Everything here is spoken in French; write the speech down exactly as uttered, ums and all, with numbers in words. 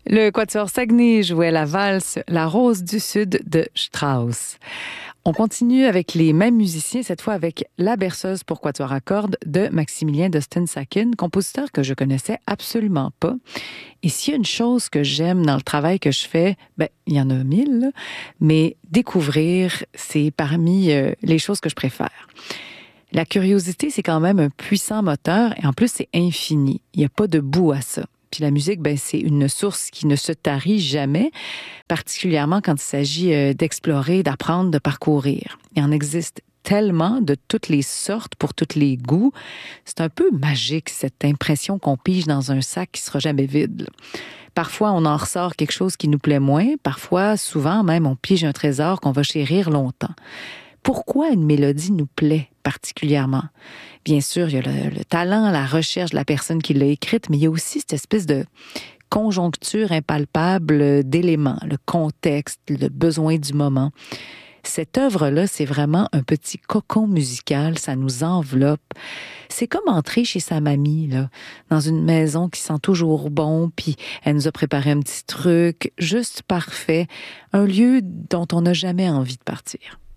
Le Quatuor Saguenay jouait la valse La Rose du Sud de Strauss. On continue avec les mêmes musiciens, cette fois avec La Berceuse pour quatuor à cordes de Maximilien d'Osten-Sacken, compositeur que je connaissais absolument pas. Et s'il y a une chose que j'aime dans le travail que je fais, ben il y en a mille, là, mais découvrir, c'est parmi euh, les choses que je préfère. La curiosité, c'est quand même un puissant moteur et en plus, c'est infini. Il n'y a pas de bout à ça. Puis la musique, ben, c'est une source qui ne se tarit jamais, particulièrement quand il s'agit euh, d'explorer, d'apprendre, de parcourir. Il en existe tellement de toutes les sortes, pour tous les goûts. C'est un peu magique, cette impression qu'on pige dans un sac qui sera jamais vide, là. Parfois, on en ressort quelque chose qui nous plaît moins. Parfois, souvent même, on pige un trésor qu'on va chérir longtemps. Pourquoi une mélodie nous plaît particulièrement? Bien sûr, il y a le, le talent, la recherche de la personne qui l'a écrite, mais il y a aussi cette espèce de conjoncture impalpable d'éléments, le contexte, le besoin du moment. Cette œuvre-là, c'est vraiment un petit cocon musical, ça nous enveloppe. C'est comme entrer chez sa mamie, là, dans une maison qui sent toujours bon, puis elle nous a préparé un petit truc juste parfait, un lieu dont on n'a jamais envie de partir.